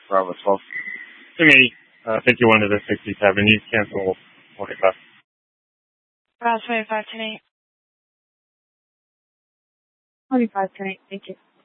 Bravo 12. Sing 8, 51 to the 67. You cancel 45. Bravo 25, 10 8. 25, 10 8. Thank you.